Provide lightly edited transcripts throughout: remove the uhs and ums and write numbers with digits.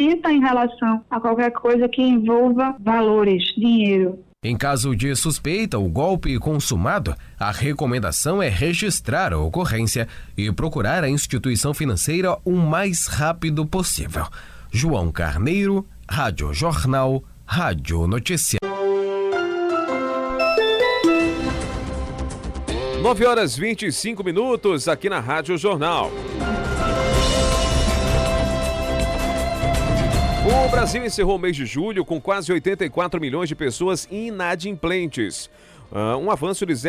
atenta em relação a qualquer coisa que envolva valores, dinheiro. Em caso de suspeita ou golpe consumado, a recomendação é registrar a ocorrência e procurar a instituição financeira o mais rápido possível. João Carneiro, Rádio Jornal, Rádio Notícia. 9h25 aqui na Rádio Jornal. O Brasil encerrou o mês de julho com quase 84 milhões de pessoas inadimplentes. Um avanço de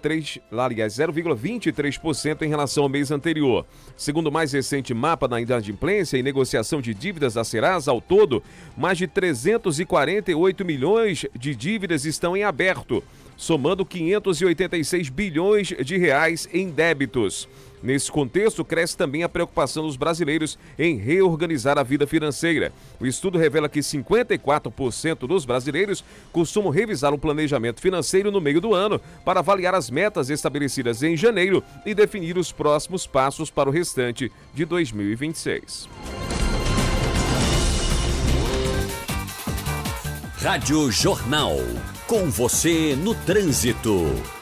0,23% em relação ao mês anterior. Segundo o mais recente mapa da inadimplência e negociação de dívidas da Serasa, ao todo, mais de 348 milhões de dívidas estão em aberto, somando 586 bilhões de reais em débitos. Nesse contexto, cresce também a preocupação dos brasileiros em reorganizar a vida financeira. O estudo revela que 54% dos brasileiros costumam revisar o planejamento financeiro no meio do ano para avaliar as metas estabelecidas em janeiro e definir os próximos passos para o restante de 2026. Rádio Jornal, com você no trânsito.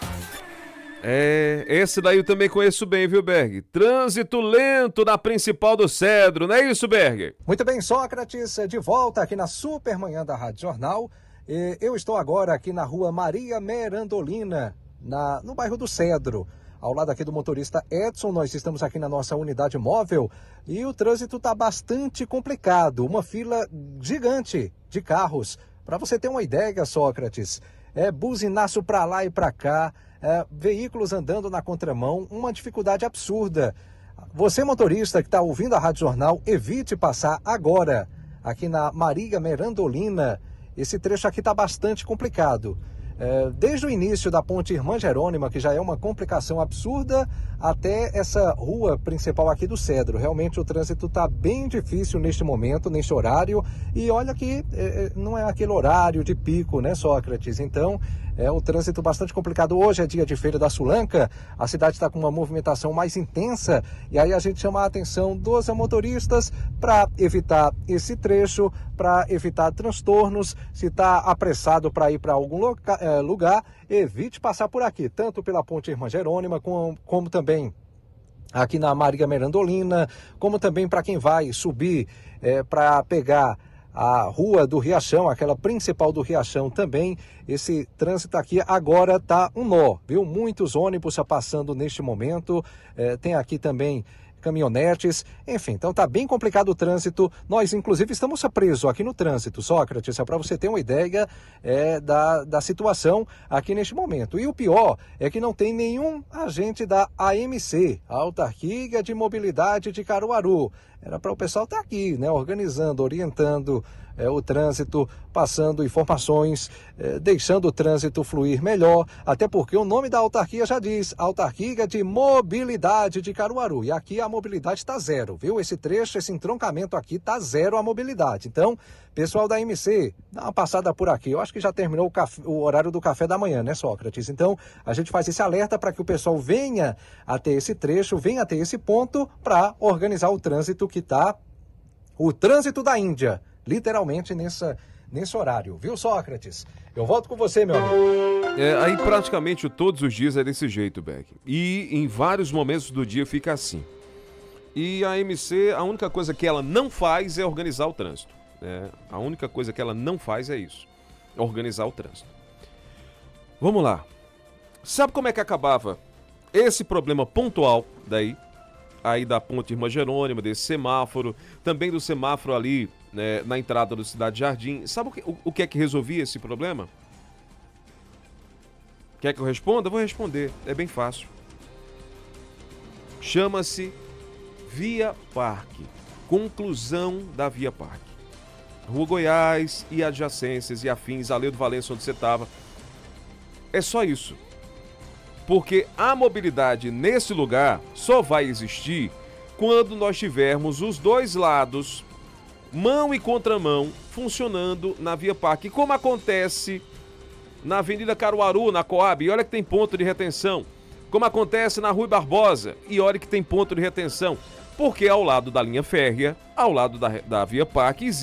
Esse daí eu também conheço bem, viu, Berg? Trânsito lento na principal do Cedro, não é isso, Berg? Muito bem, Sócrates, de volta aqui na Supermanhã da Rádio Jornal. Eu estou agora aqui na rua Maria Merandolina, no bairro do Cedro. Ao lado aqui do motorista Edson, nós estamos aqui na nossa unidade móvel e o trânsito está bastante complicado. Uma fila gigante de carros. Para você ter uma ideia, Sócrates, buzinaço para lá e para cá, veículos andando na contramão, uma dificuldade absurda. Você, motorista que está ouvindo a Rádio Jornal, evite passar agora aqui na Maria Merandolina. Esse trecho aqui está bastante complicado. Desde o início da ponte Irmã Jerônima, que já é uma complicação absurda, até essa rua principal aqui do Cedro. Realmente o trânsito está bem difícil neste momento, neste horário, e olha que não é aquele horário de pico, né, Sócrates? Então, é um trânsito bastante complicado. Hoje é dia de Feira da Sulanca, a cidade está com uma movimentação mais intensa, e aí a gente chama a atenção dos motoristas para evitar esse trecho, para evitar transtornos. Se está apressado para ir para algum lugar, evite passar por aqui, tanto pela ponte Irmã Jerônima, como também aqui na Maria Merandolina, como também para quem vai subir para pegar a rua do Riachão, aquela principal do Riachão também. Esse trânsito aqui agora está um nó, viu? Muitos ônibus passando neste momento, tem aqui também caminhonetes, enfim, então tá bem complicado o trânsito. Nós, inclusive, estamos presos aqui no trânsito, Sócrates, para você ter uma ideia da situação aqui neste momento. E o pior é que não tem nenhum agente da AMC, a Autarquia de Mobilidade de Caruaru. Era para o pessoal estar aqui, né, organizando, orientando o trânsito, passando informações, deixando o trânsito fluir melhor, até porque o nome da autarquia já diz, Autarquia de Mobilidade de Caruaru, e aqui a mobilidade está zero, viu? Esse trecho, esse entroncamento aqui está zero a mobilidade. Então, pessoal da MC, dá uma passada por aqui. Eu acho que já terminou o horário do café da manhã, né, Sócrates? Então, a gente faz esse alerta para que o pessoal venha até esse trecho, venha até esse ponto para organizar o trânsito que está, o trânsito da Índia, literalmente nesse horário, viu, Sócrates? Eu volto com você, meu amigo. Aí praticamente todos os dias é desse jeito, Beck. E em vários momentos do dia fica assim. E a MC, a única coisa que ela não faz é organizar o trânsito. A única coisa que ela não faz é isso, organizar o trânsito. Vamos lá. Sabe como é que acabava esse problema pontual aí da ponte Irmã Jerônima, desse semáforo, também do semáforo ali, né, na entrada do Cidade Jardim? Sabe o que é que resolvia esse problema? Quer que eu responda? Eu vou responder, é bem fácil. Chama-se Via Parque, conclusão da Via Parque. Rua Goiás e adjacências e afins, Aleudo Valença, onde você estava. É só isso. Porque a mobilidade nesse lugar só vai existir quando nós tivermos os dois lados, mão e contramão, funcionando na Via Parque. Como acontece na Avenida Caruaru, na Coab, e olha que tem ponto de retenção. Como acontece na Rui Barbosa, e olha que tem ponto de retenção. Porque ao lado da linha férrea, ao lado da Via Parque, existe